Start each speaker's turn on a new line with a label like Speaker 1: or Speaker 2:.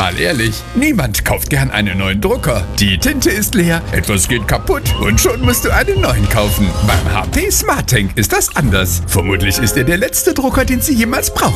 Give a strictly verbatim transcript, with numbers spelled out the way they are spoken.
Speaker 1: Mal ehrlich, niemand kauft gern einen neuen Drucker. Die Tinte ist leer, etwas geht kaputt und schon musst du einen neuen kaufen. Beim H P SmartTank ist das anders. Vermutlich ist er der letzte Drucker, den Sie jemals brauchen.